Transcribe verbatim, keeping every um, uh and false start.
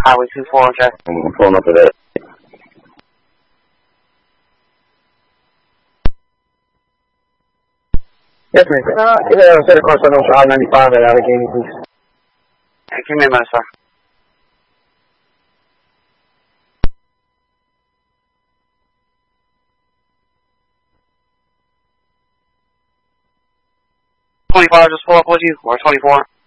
Highway two four, check. I'm pulling up to that. Yes, ma'am. Uh, yeah, set a course on I ninety-five at Allegheny, please. Hey, give me a minute, sir. twenty-five, just pull up with you, or twenty-four?